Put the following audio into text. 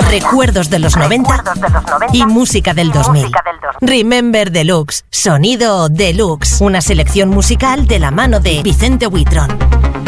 recuerdos de los 90 y música del 2000. Remember Deluxe, sonido deluxe, una selección musical de la mano de Vicente Huitrón.